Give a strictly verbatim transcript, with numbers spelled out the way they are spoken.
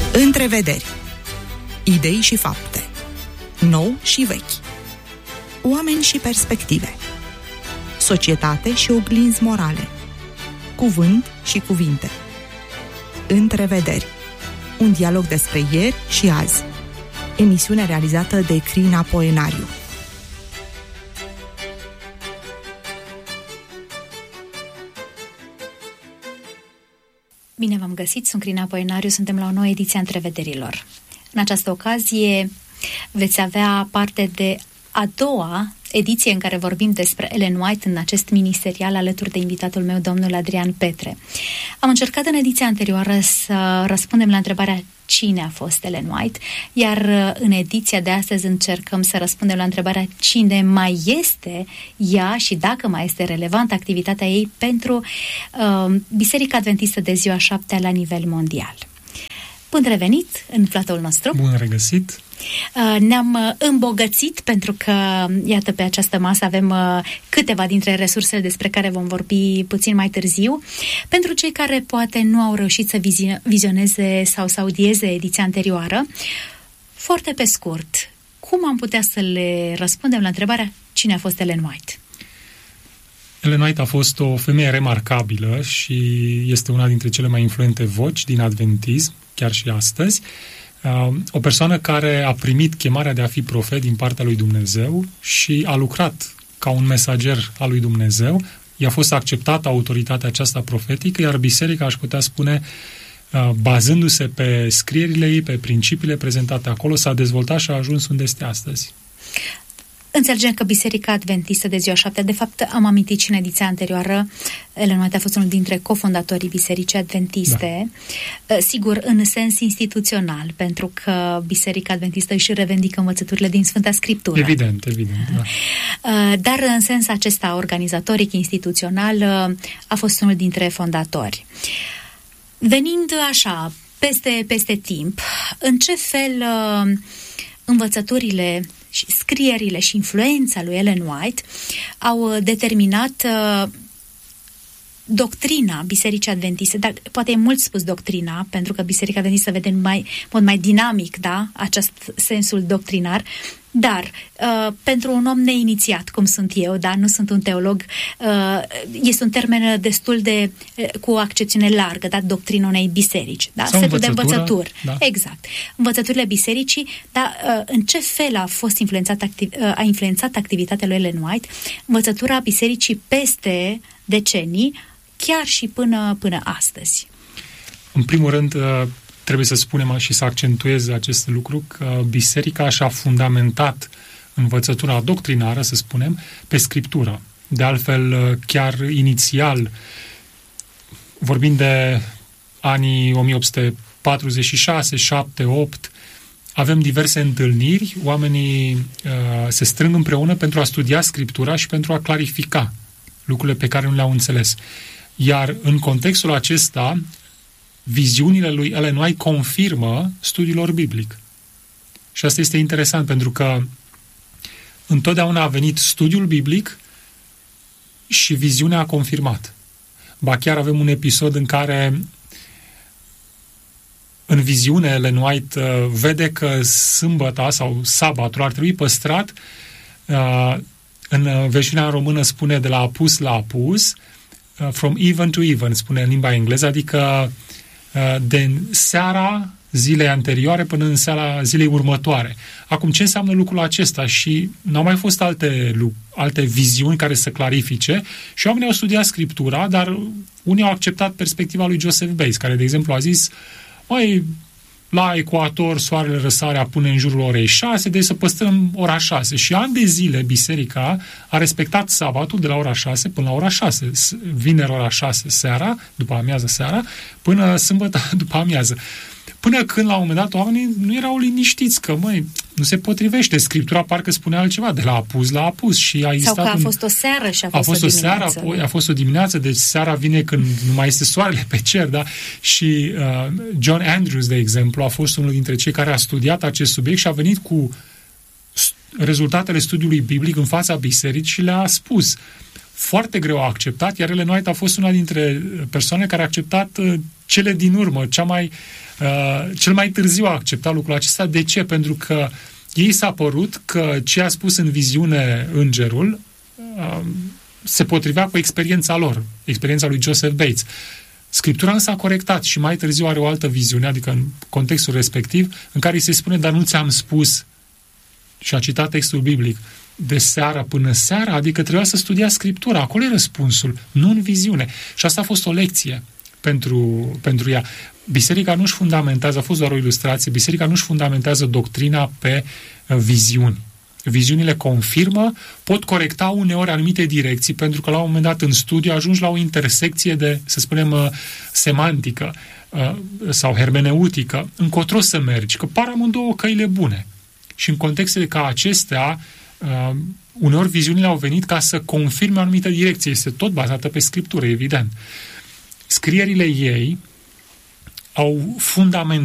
Întrevederi. Idei și fapte. Nou și vechi. Oameni și perspective. Societate și oglinzi morale. Cuvânt și cuvinte. Întrevederi. Un dialog despre ieri și azi. Emisiune realizată de Crina Poenariu. Bine v-am găsit, sunt Crina Poenariu, suntem la o nouă ediție a Întrevederilor. În această ocazie veți avea parte de a doua ediție în care vorbim despre Ellen White în acest mini-serial alături de invitatul meu, domnul Adrian Petre. Am încercat în ediția anterioară să răspundem la întrebarea cine a fost Ellen White, iar în ediția de astăzi încercăm să răspundem la întrebarea cine mai este ea și dacă mai este relevantă activitatea ei pentru uh, Biserica Adventistă de Ziua Șaptea la nivel mondial. Bun revenit în platoul nostru! Bun regăsit! Ne-am îmbogățit pentru că, iată, pe această masă avem câteva dintre resursele despre care vom vorbi puțin mai târziu. Pentru cei care poate nu au reușit să vizioneze sau să audieze ediția anterioară, foarte pe scurt, cum am putea să le răspundem la întrebarea cine a fost Ellen White? Ellen White a fost o femeie remarcabilă și este una dintre cele mai influente voci din adventism, chiar și astăzi. O persoană care a primit chemarea de a fi profet din partea lui Dumnezeu și a lucrat ca un mesager al lui Dumnezeu. I-a fost acceptată autoritatea aceasta profetică, iar biserica, aș putea spune, bazându-se pe scrierile ei, pe principiile prezentate acolo, s-a dezvoltat și a ajuns unde este astăzi. Înțelegem că Biserica Adventistă de Ziua Șaptea, de fapt am amintit și în ediția anterioară, Ellen White a fost unul dintre cofondatorii Bisericii Adventiste, da. Sigur, în sens instituțional, pentru că Biserica Adventistă își revendică învățăturile din Sfânta Scriptură. Evident, evident. Da. Dar în sens acesta organizatoric, instituțional, a fost unul dintre fondatori. Venind așa, peste, peste timp, în ce fel învățăturile și scrierile și influența lui Ellen White au determinat uh, doctrina Bisericii Adventiste, dar poate e mult spus doctrina, pentru că Biserica Adventistă vede în mai, mod mai dinamic, da, acest sensul doctrinar, dar uh, pentru un om neinițiat, cum sunt eu, da, nu sunt un teolog, uh, este un termen destul de, uh, cu o accepțiune largă, da, doctrina unei biserici, da, setul de învățături, da. Exact, învățăturile bisericii, dar uh, în ce fel a fost influențat, activ, uh, a influențat activitatea lui Ellen White, învățătura bisericii peste decenii, chiar și până, până astăzi. În primul rând, uh... trebuie să spunem și să accentuez acest lucru, că biserica și-a fundamentat învățătura doctrinară, să spunem, pe Scriptură. De altfel, chiar inițial, vorbind de anii o mie opt sute patruzeci și șase, șapte, opt, avem diverse întâlniri, oamenii uh, se strâng împreună pentru a studia Scriptura și pentru a clarifica lucrurile pe care nu le-au înțeles. Iar în contextul acesta, viziunile lui Ellen White confirmă studiul biblic. Și asta este interesant, pentru că întotdeauna a venit studiul biblic și viziunea a confirmat. Ba chiar avem un episod în care în viziune Ellen White uh, vede că sâmbăta sau sabatul ar trebui păstrat, uh, în versiunea română spune de la apus la apus, uh, from even to even, spune în limba engleză, adică de seara zilei anterioare până în seara zilei următoare. Acum, ce înseamnă lucrul acesta? Și n-au mai fost alte, alte viziuni care să clarifice și oamenii au studiat Scriptura, dar unii au acceptat perspectiva lui Joseph Bates, care, de exemplu, a zis, măi, la ecuator soarele răsarea până în jurul orei șase, deci să păstrăm ora șase. Și ani de zile biserica a respectat sabatul de la ora șase până la ora șase. Vineri ora șase seara, după amiază seara, până sâmbătă după amiază. Până când, la un moment dat, oamenii nu erau liniștiți, că, măi, nu se potrivește. Scriptura parcă spune altceva, de la apus la apus. Și a Sau că a un... fost o seară și a fost, a fost o, o seară, apoi a fost o dimineață, deci seara vine când nu mai este soarele pe cer, da? Și uh, John Andrews, de exemplu, a fost unul dintre cei care a studiat acest subiect și a venit cu rezultatele studiului biblic în fața bisericii și le-a spus. Foarte greu a acceptat, iar Ellen White a fost una dintre persoane care a acceptat cele din urmă, cea mai, uh, cel mai târziu a acceptat lucrul acesta. De ce? Pentru că ei s-a părut că ce a spus în viziune îngerul uh, se potrivea cu experiența lor, experiența lui Joseph Bates. Scriptura însă a corectat și mai târziu are o altă viziune, adică în contextul respectiv, în care îi se spune, dar nu ți-am spus, și a citat textul biblic, de seara până seara, adică trebuia să studia Scriptura, acolo e răspunsul, nu în viziune. Și asta a fost o lecție pentru, pentru ea. Biserica nu-și fundamentează, a fost doar o ilustrație, biserica nu-și fundamentează doctrina pe uh, viziuni. Viziunile confirmă, pot corecta uneori anumite direcții, pentru că la un moment dat în studiu ajungi la o intersecție de, să spunem, uh, semantică uh, sau hermeneutică, încotro să mergi, că par amândouă căile bune. Și în contextele ca acestea, uh, uneori viziunile au venit ca să confirme o anumită direcție. Este tot bazată pe Scriptură, evident. Scrierile ei au fundamentat